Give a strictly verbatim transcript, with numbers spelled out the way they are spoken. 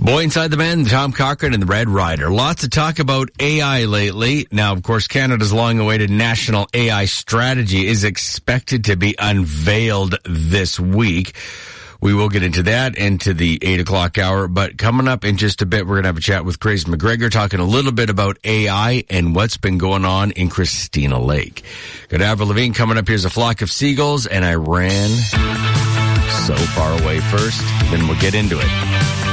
Boy Inside the Band, Tom Cochrane and the Red Rider. Lots to talk about A I lately. Now, of course, Canada's long-awaited national A I strategy is expected to be unveiled this week. We will get into that into the eight o'clock hour, but coming up in just a bit, we're going to have a chat with Grace McGregor talking a little bit about A I and what's been going on in Christina Lake. Got Avril Lavigne coming up. Here's A Flock of Seagulls, and I ran so far away first. Then we'll get into it.